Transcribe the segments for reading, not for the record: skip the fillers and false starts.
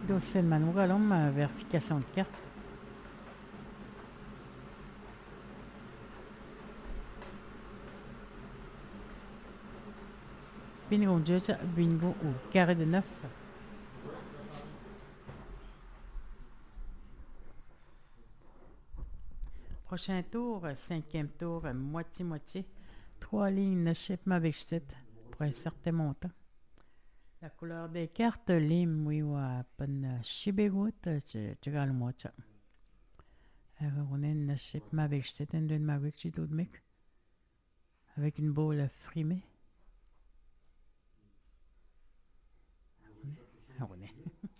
Dossier de Manougalum, vérification de carte. Bingo Judge, bingo au carré de 9. Prochain tour, cinquième tour, moitié-moitié. 3 lignes de shipment avec chute pour un certain montant. La couleur des cartes, lim, oui, ou pen chibegout, tu le mocha. On a une shipment avec chute, une d'une mavic, j'ai tout de mic. Avec une boule frimée. On est.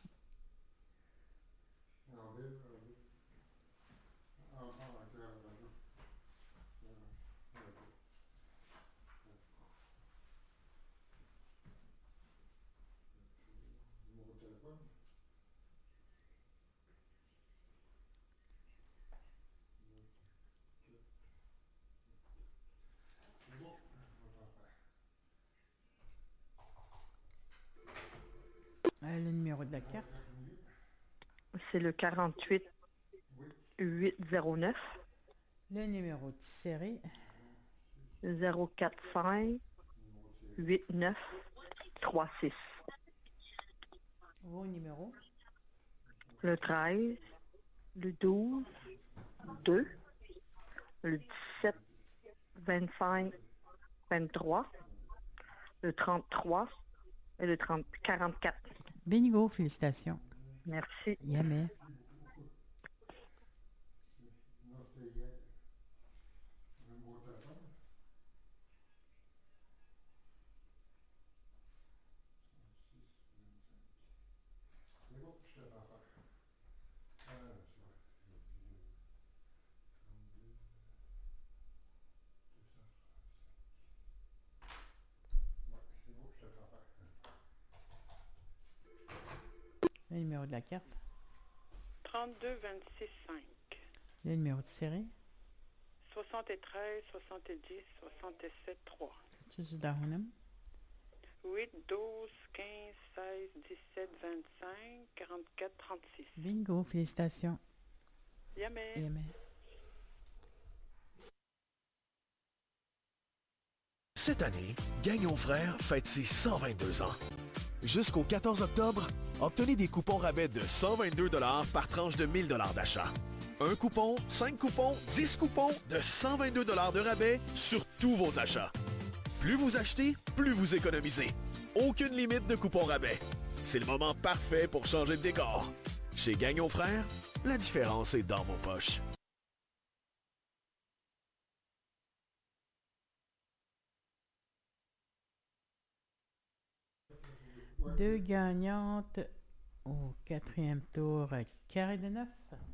Le numéro de la carte. C'est le 48 809 Le numéro de série. 045 8936. Vos numéros. Le 13, le 12, 2, le 17, 25, 23, le 33 et le 44. Bingo, félicitations. Merci. Yamé. Le numéro de la carte. 32 26 5. Le numéro de série. 73 70 67 3. Juste Dahunam. 8 12 15 16 17 25 44 36. Bingo, félicitations. Yamé. Yamé. Cette année, Gagnon Frères fête ses 122 ans. Jusqu'au 14 octobre, obtenez des coupons rabais de 122 $ par tranche de 1000 $ d'achat. Un coupon, 5 coupons, 10 coupons de 122 $ de rabais sur tous vos achats. Plus vous achetez, plus vous économisez. Aucune limite de coupons rabais. C'est le moment parfait pour changer de décor. Chez Gagnon Frères, la différence est dans vos poches. Deux gagnantes au quatrième tour, carré de 9.